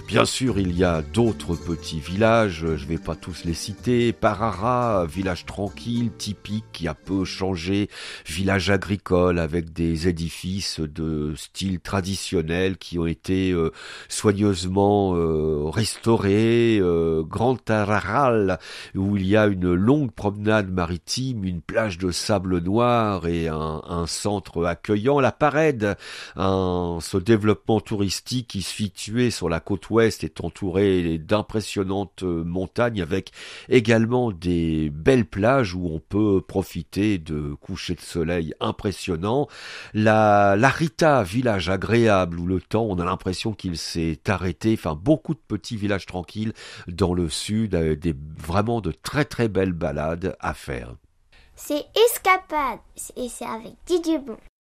Bien sûr, il y a d'autres petits villages, je ne vais pas tous les citer. Parara, village tranquille, typique, qui a peu changé, village agricole avec des édifices de style traditionnel qui ont été soigneusement restaurés. Grand Tarajal, où il y a une longue promenade maritime, une plage de sable noir et un centre accueillant. La Parede, ce développement touristique qui se situait sur la côte ouest est entouré d'impressionnantes montagnes avec également des belles plages où on peut profiter de couchers de soleil impressionnants. La Rita, village agréable où le temps, on a l'impression qu'il s'est arrêté. Enfin, beaucoup de petits villages tranquilles dans le sud, vraiment de très très belles balades à faire. C'est Escapade et c'est avec Didier Bon.